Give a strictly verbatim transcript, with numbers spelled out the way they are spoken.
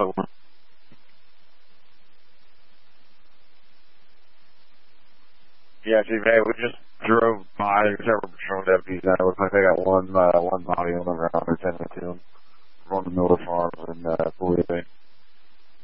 another one. Yeah, see, man, we just drove by several patrol deputies, and it looks like they got one uh, one body on the ground attending to them from the Miller Farms and uh, Believe.